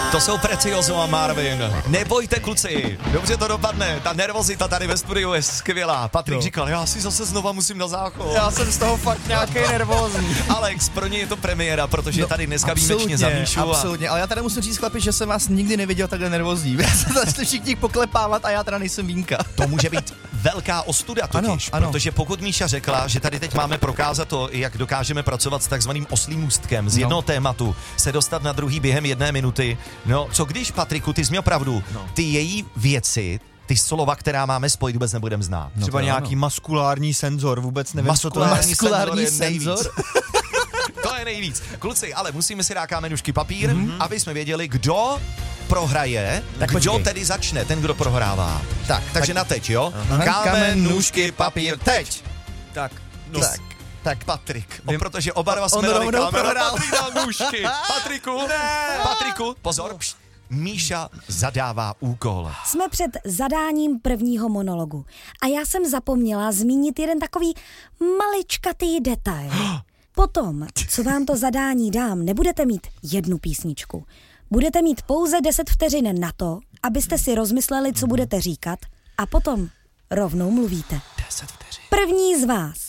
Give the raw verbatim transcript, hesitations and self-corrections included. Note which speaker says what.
Speaker 1: To jsou Precioso a Marvin. Nebojte, kluci, dobře to dopadne. Ta nervozita tady ve studiu je skvělá. Patrik no. říkal, já si zase znova musím na záchod.
Speaker 2: Já jsem z toho fakt nějaký nervózní.
Speaker 1: Alex, pro ně je to premiéra, protože no, tady dneska výjimečně za Míšu.
Speaker 2: Absolutně, a... ale já tady musím říct, chlapi, že jsem vás nikdy neviděl takhle nervózní. Já se začali všichni poklepávat a já teda nejsem výjimka.
Speaker 1: To může být velká ostuda totiž, ano, ano. Protože pokud Míša řekla, že tady teď máme prokázat to, jak dokážeme pracovat s takzvaným oslím můstkem, z jednoho no. tématu se dostat na druhý během jedné minuty. No, co když, Patriku, ty jsi měl pravdu, no. ty její věci, ty slova, která máme spojit, vůbec nebudeme znát.
Speaker 2: No třeba nějaký ano. maskulární senzor, vůbec nevím, co to je.
Speaker 1: Maskulární senzor? To je nejvíc. Kluci, ale musíme si dát kámen, nůžky, papír, mm-hmm. aby jsme věděli, kdo prohraje, tak kdo počkej. tedy začne, ten, kdo prohrává. Tak, takže tak. na teď, jo? Aha. Kámen, nůžky, papír, teď!
Speaker 2: Tak,
Speaker 1: no. tak. Tak Patrik, o, protože oba dva jsme dali kámen, Patrik dal nůžky. Patriku, ne. Patriku, pozor, pš, Míša zadává úkol.
Speaker 3: Jsme před zadáním prvního monologu a já jsem zapomněla zmínit jeden takový maličkatý detail. Potom, co vám to zadání dám, nebudete mít jednu písničku. Budete mít pouze deset vteřin na to, abyste si rozmysleli, co budete říkat, a potom rovnou mluvíte.
Speaker 1: deset vteřin.
Speaker 3: První z vás